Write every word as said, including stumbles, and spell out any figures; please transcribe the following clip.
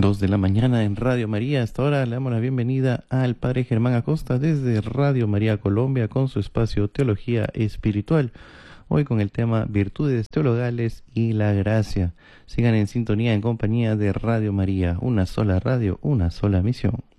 Dos de la mañana en Radio María. Hasta ahora le damos la bienvenida al Padre Germán Acosta desde Radio María Colombia con su espacio Teología Espiritual. Hoy con el tema Virtudes Teologales y la Gracia. Sigan en sintonía en compañía de Radio María. Una sola radio, una sola misión.